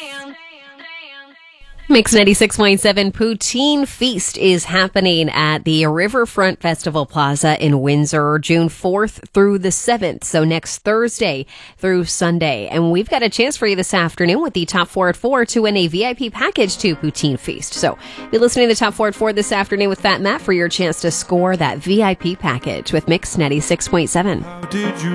Mix 96.7 Poutine Feast is happening at the Riverfront Festival Plaza in Windsor, June 4th through the 7th. So next Thursday through Sunday. And we've got a chance for you this afternoon with the Top 4 at 4 to win a VIP package to Poutine Feast. So be listening to Top 4 at 4 this afternoon with Fat Matt for your chance to score that VIP package with Mix 96.7.